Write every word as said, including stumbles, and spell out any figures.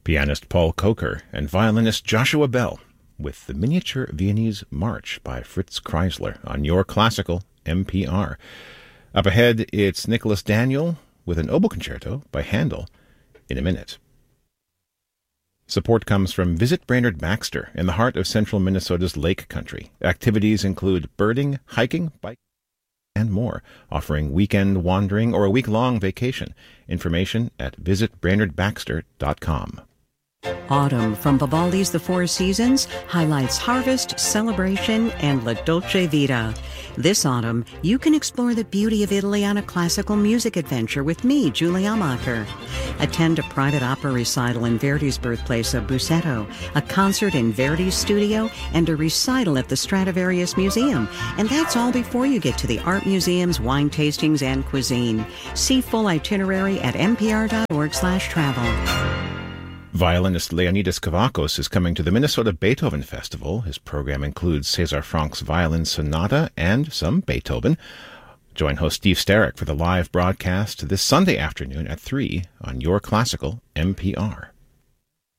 Pianist Paul Kocher and violinist Joshua Bell with the Miniature Viennese March by Fritz Kreisler on Your Classical N P R. Up ahead, it's Nicholas Daniel with an oboe concerto by Handel in a minute. Support comes from Visit Brainerd Baxter in the heart of central Minnesota's Lake Country. Activities include birding, hiking, biking, and more, offering weekend wandering or a week-long vacation. Information at visit brainerd baxter dot com. Autumn from Vivaldi's The Four Seasons highlights harvest, celebration, and La Dolce Vita. This autumn, you can explore the beauty of Italy on a classical music adventure with me, Julie Amacher. Attend a private opera recital in Verdi's birthplace of Busseto, a concert in Verdi's studio, and a recital at the Stradivarius Museum. And that's all before you get to the art museums, wine tastings, and cuisine. See full itinerary at npr.org slash travel. Violinist Leonidas Kavakos is coming to the Minnesota Beethoven Festival. His program includes Cesar Frank's Violin Sonata and some Beethoven. Join host Steve Starrick for the live broadcast this Sunday afternoon at three on Your Classical N P R.